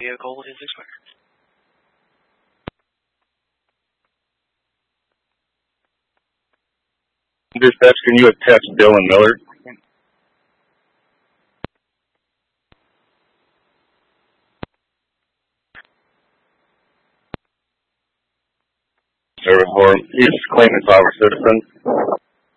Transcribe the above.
Vehicle is expired. Dispatch, can you attach Dylan Miller? He's claiming 5 citizen.